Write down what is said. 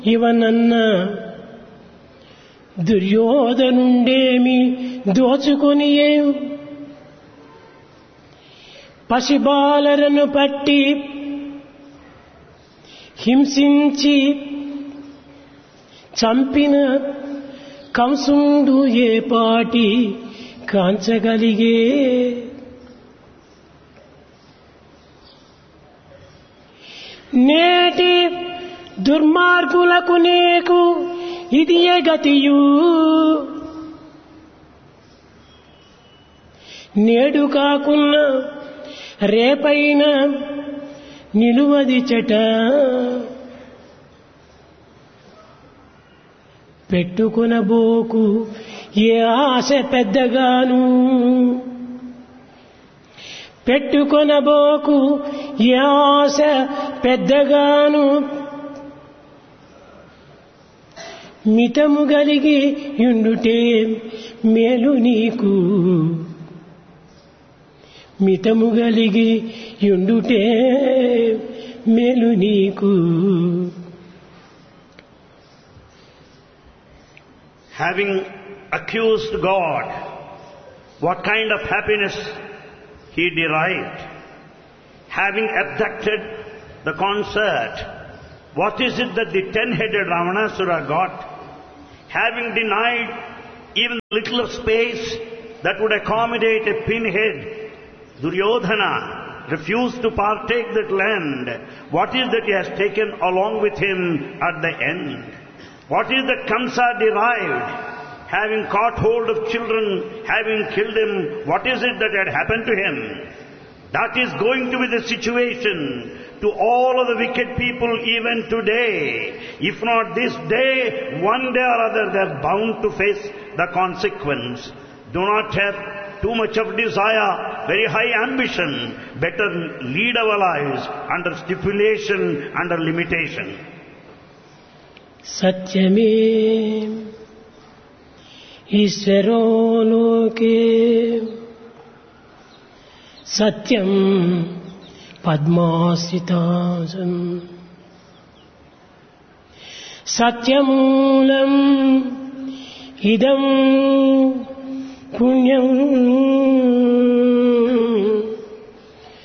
ఇవనన్న దుర్యోధనుండేమి దోచుకొని పసిబాలరను పట్టి హింసించి చంపిన కంసుండు ఏ పాటి కాంచగలిగే. నేటి దుర్మార్గులకు నీకు ఇదియే గతియు. నేడు కాకున్నా రేపైన నిలువది చెట. పెట్టుకొనబోకు ఏ ఆశ పెద్దగాను, పెట్టుకొనబోకు ఏ ఆశ పెద్దగాను. మితము గలిగి యుండుటే మేలు నీకు, మితము గలిగి యుండుటే మేలు నీకు. Having accused God, what kind of happiness he derived? Having abducted the concert, what is it that the 10-headed Ravanasura got? Having denied even little of space that would accommodate a pinhead, Duryodhana refused to partake that land. What is that he has taken along with him at the end? What is that Kamsa derived? Having caught hold of children, having killed them, what is it that had happened to him? That is going to be the situation to all of the wicked people even today. If not this day, one day or other they are bound to face the consequence. Do not have too much of desire, very high ambition. Better lead our lives under stipulation, under limitation. సత్యమే ఈశ్వరో లోకే సత్యం పద్మాశ్రితాసం. సత్యమూలం ఇదం పుణ్యం